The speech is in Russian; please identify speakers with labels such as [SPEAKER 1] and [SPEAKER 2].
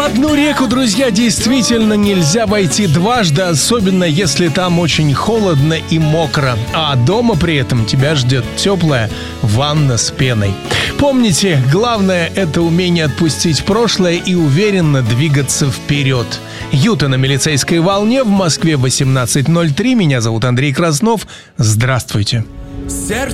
[SPEAKER 1] одну реку, друзья, действительно нельзя войти дважды, особенно если там очень холодно и мокро. А дома при этом тебя ждет теплая ванна с пеной. Помните, главное — это умение отпустить прошлое и уверенно двигаться вперед. Юта на милицейской волне, в Москве 18:03. Меня зовут Андрей Краснов. Здравствуйте.
[SPEAKER 2] Сердце